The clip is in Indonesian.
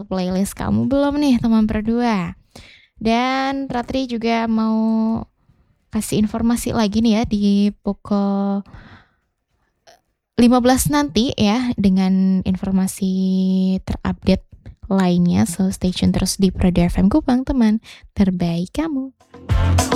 playlist kamu belum nih teman berdua? Dan Ratri juga mau kasih informasi lagi nih ya di pukul 15 nanti ya dengan informasi terupdate lainnya. So stay tune terus di Prado FM Kupang, teman terbaik kamu.